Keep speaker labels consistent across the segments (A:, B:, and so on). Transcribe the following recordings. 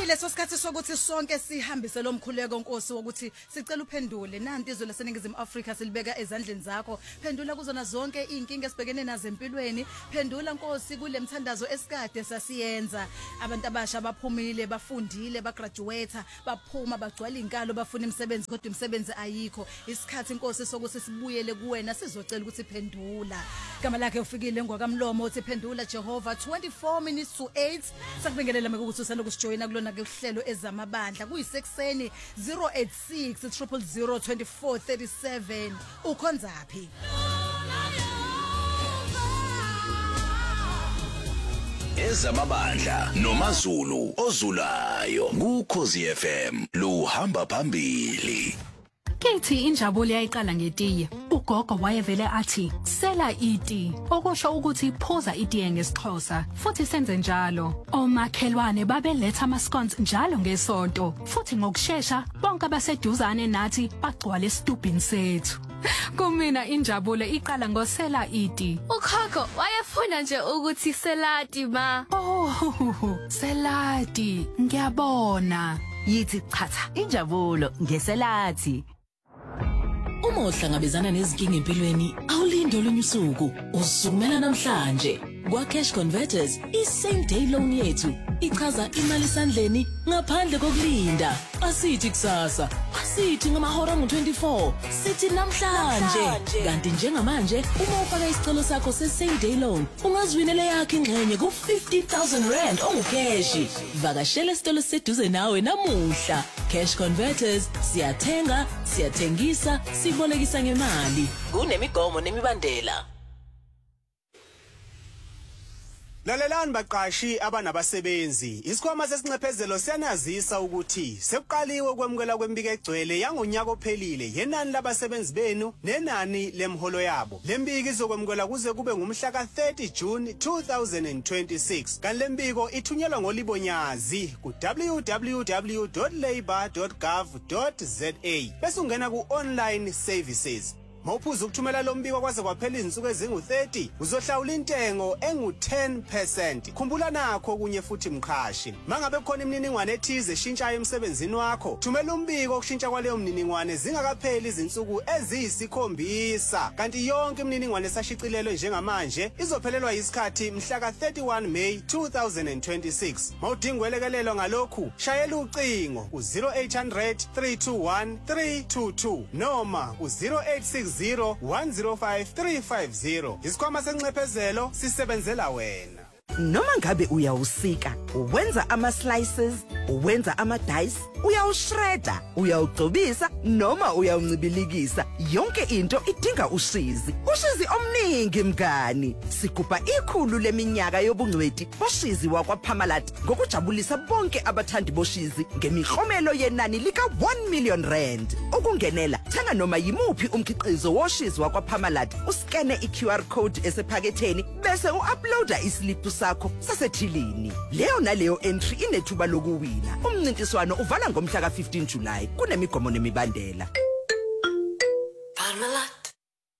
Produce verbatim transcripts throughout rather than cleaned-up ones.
A: Kuleso sikhathi sokuthi sonke sihambise lo mkhuleko Nkosi wokuthi sicela uphendule nanti izwe laseNingizimu Afrika silibeka ezandleni zakho. Phendula kuzona zonke inkinga esibhekene nazo empilweni. Phendula Nkosi kule mthandazo esikade sasiyenza. Abantu abasha baphumile, bafundile, bagraduate, baphuma bagcwala inkalo bafuna imisebenzi kodwa imisebenzi ayikho. Isikhathi Nkosi sokuthi sibuyele kuwena sizocela ukuthi phendula. Igama lakhe ufikile ngwakamlomo uthi phendula Jehova. Twenty-four minutes to eight. Sakubingelela ukuthi usanda kusijoyina kulona ke uhlelo ezamabandla kuyisekuseni zero eight six zero zero zero two four three seven. Ukhonzaphi?
B: Ezamabandla noMazulu ozulayo kuKhosi F M lo hamba phambili.
C: Kithi injabulo yayiqala ngetiye. Ugogo wayevele athi sela iti, okusho ukuthi phuza itiye ngesixhosa, futhi senze njalo. Omakhelwane babeletha ama scones njalo ngesonto, futhi ngokusheshsha bonke abaseduzane nathi bagcwala esitubhini sethu. Kumina injabulo iqala ngosela iti.
D: Ukhokho wayefuna nje ukuthi selati ma.
C: Oh, selati, ngiyabona.
E: Yithi chatha injabulo ngeselati.
F: Uma uhlangabezana nezinkinga empilweni, awulinde olunye usuku, usukumela namhlanje. Kwa Cash Converters, i-same day loan yethu ichaza imali esandleni ngaphandle kokulinda. Asithi kusasa, asithi ngamahora ngu-twenty-four, sithi namhlanje. Kanti njengamanje, uma ufaka isicelo sakho se-same day loan, ungaziwinela yakho ingxenye ku-fifty thousand rand ongukeshi. Vakashela isitolo seduze nawe namuhla. Cash Converters, siyathenga, siyathengisa, sibolekisa ngemali. Kunemigomo nemibandela.
G: Lalelani baqashi abanabasebenzi, isikhwama sesincephezelo siyanazisa ukuthi sekuqaliwe ukwemukela kwembiko egcwele yangonyaka ophelile yenani labasebenzi benu nenani lemholo yabo. Lembiko izokwemukela kuze kube ngumhla ka thirty June two thousand twenty-six. Kanti lembiko ithunyelwa ngolibonyazi ku w w w dot labour dot gov dot za bese ungena ku online services. Mawuphuza ukuthumela lo mbiko kwaze kwaphela izinsuku ezingu thirty uzohlawula intengo engu ten percent. Khumbula nakho kunye futhi mqhashi, mangabe kukhona imininingwane ethize eshintshayo emsebenzini wakho, thumela umbiko okushintsha kwaleyo mniningwane zingakapheli izinsuku eziyisikhombisa. Kanti yonke imininingwane esashicilelwe njengamanje izophelelwa isikhathi mhla ka thirty-one May two thousand twenty-six. Mawudinga ukwelekelelwa ngalokhu, shayela ucingo ku zero eight hundred three two one three two two noma ku zero eight six zero one zero five three five zero. Isikhwama sencephezelo sisebenzela wena.
E: Noma ngabe uyawusika, uwenza ama slices, uwenza ama dice, uyawushredda, uyawugcobisa noma uyawuncibilikisa, yonke into idinga ushizi. Ushizi omningi mngani. Sigubha ikhulu leminyaka yobungcweti boshizi wakwaParmalat ngokujabulisa bonke abathandi boshizi ngemiklomelo yenani lika one million rand. Ukungenela, thenga noma yimuphi umkhiqizo woshizi wakwaParmalat, uskene i-Q R code esephaketheni bese u-uploada islip sakho sasethilini. Leyo naleyo entry inethuba lokuwina. Umncintiswano uvala ngomhla ka fifteen July. Kunemigomo nemibandela.
B: Parmalat.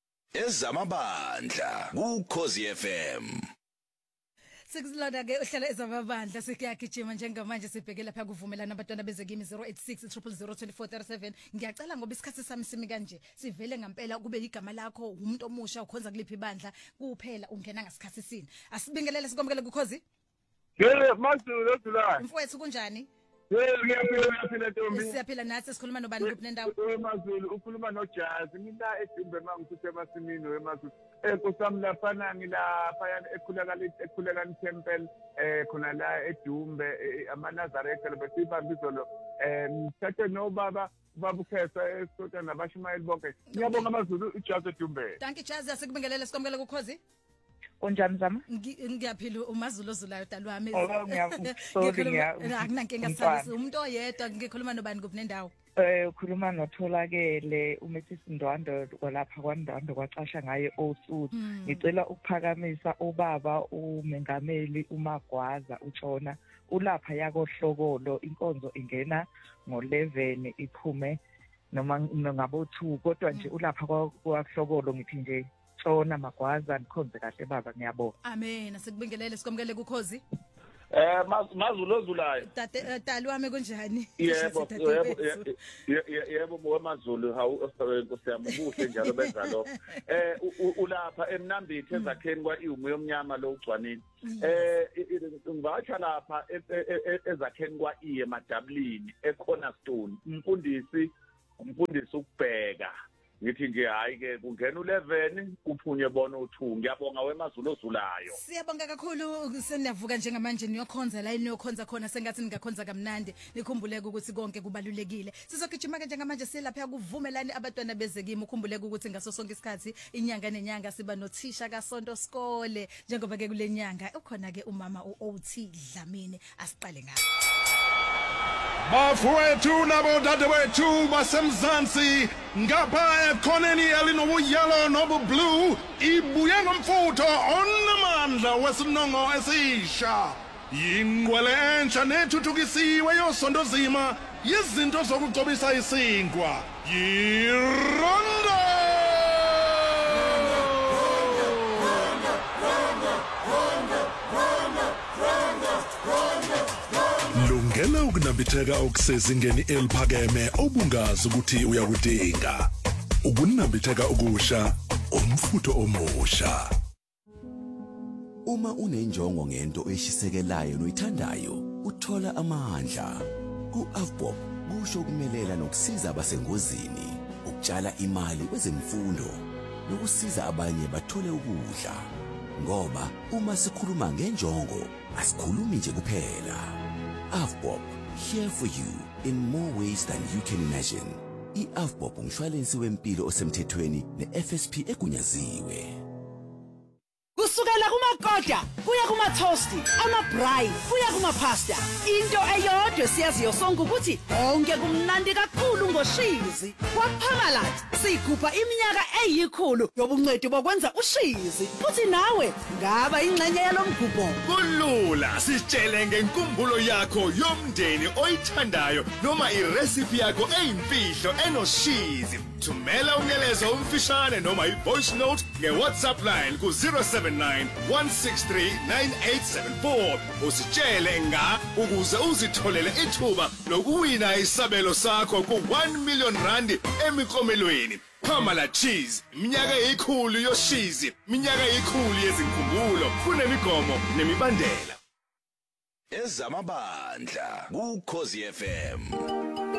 B: Ezamabandla kuKhosi F M.
A: Sikusilanda ke uhlala ezamabandla sikuyagijima njengamanje sibheke lapha kuvumelana abantwana bezekimi zero eight six zero zero zero two four three seven. Ngiyacela ngoba isikhathi sami simi kanje sivele ngempela kube igama lakho umuntu omusha ukhonza kuliphi ibandla kuphela ungena ngasikhathi sini. Asibingelele sikomkele kuKhosi.
H: Yebo Mazulu ozulayo.
A: Mfowethu kunjani?
H: Yebo ngiyaphila ngiyaphila Ntombi.
A: Siyaphila nathi sikhuluma nobani kuphi nendawo?
H: Mazulu ukhuluma noJazi mina eDumbe mangithe emasimini weMazulu. Eh kusami lapha ngilapha yana ekhuleka ekhuleka Temple eh khona la eDumbe amaNazaretha besibambizo lo eh mthathe no baba babukhesa esota nabashumayeli bonke. Ngiyabonga Amazulu uJazi eDumbe.
A: Thank you Jazi asikumbengelele sikomkele kuKhosi.
I: Kunjani zama?
A: Ngiyaphila uMazulu ozulayo dalwami.
I: Oh ngiyafuna
A: akunankinga sathi umuntu oyedwa ngikhuluma nobani kuphi nendawo?
I: Eh ukhuluma noTholakele uMethisi Ndwandwe kwalapha kwaNdwandwe kwacasha ngaye oSuthi. Ngicela ukuphakamisa ubaba uMengameli uMagwaza uTshona ulapha yakohlokolo inkonzo ingena ngo eleven iphume noma ngabo two kodwa nje ulapha kwahlokolo ngithi nje Tshona Magwaza nikhonze kahle baba ngiyabonga.
A: Amen. Asikubingelele sikomkele kuKhosi.
J: Eh Mazulu ozulayo.
A: Tate tali wami kunjani?
J: Yebo, yebo, yebo moMazulu hawu nkosiyami ubuhle njalo benza lo. Eh ulapha eMnambithi ezakheni kwa iumu yomnyama lo ugcwanini. Eh ngibatsha lapha ezakheni kwa iye eMadablini eCornerstone. Umfundisi umfundisi ukubheka. Ngithi nje hayi ke kungena u11 uphunywe bona u2 ngiyabonga weMazulu ozulayo.
A: Siyabonga kakhulu seniyavuka njengamanje niyokhonza la niyokhonza khona sengathi ningakhonza kamnandi nikhumbuleke ukuthi konke kubalulekile. Sizogijima ke njengamanje silapha kuvumelani abantwana bezekimi ukhumbuleke ukuthi ngaso sonke isikhathi inyanga nenyanga siba nothisha kaSonto Skole njengoba ke kule nyanga ukhona ke umama uOT Dlamini asiqale ngayo.
K: Bafowethu nabo dadewethu basemzansi ngapha ekhoneni elinobuyelo nobublue ibuye ngomfutho onamandla wesinongo esisha yingwele entsha nethuthukisiwe yosonto zima yizinto zokugcobisa isinkwa yirondo Lungela ukunambitheka okusezingeni eliphakeme obungazi ukuthi uyakudinga. Ukunambitheka okusha, umfutho omusha.
B: Uma unenjongo ngento oyishisekelayo noyithandayo, uthola amandla. Ku-Avbob kusho ukumelela nokusiza abasengozini, ukutshala imali kwezemfundo, nokusiza abanye bathole ukudla. Ngoba uma sikhuluma ngenjongo, asikhulumi nje kuphela. Avbob, here for you in more ways than you can imagine. I-Avbob umshwalensi wempilo osemthethweni ne-F S P egunyaziwe.
L: Kusukela kumakoda kuya kumathosti amabrayi kuya kumapasta into eyodwa siyaziyo sonke ukuthi konke kumnandi kakhulu ngoshizi kwaPhamalat sigubha iminyaka eyikhulu yobungcweti bokwenza ushizi futhi nawe ngaba ingxenye yalomgubho
M: kulula sitshele ngenkumbulo yakho yomndeni oyithandayo noma irecipe yakho eyimfihlo enoshizi thumela umyalezo umfishane noma ivoice note ngeWhatsApp line ku zero seven nine one six three nine eight seven four usitshele nga ukuze uzitholele ithuba lokuwina isabelo sakho ku one million rand emikomelweni. Phamala Cheese iminyaka eyikhulu yoshizi iminyaka eyikhulu yezinkumbulo kunemigomo nemibandela
B: ezamabandla ku Khosi F M.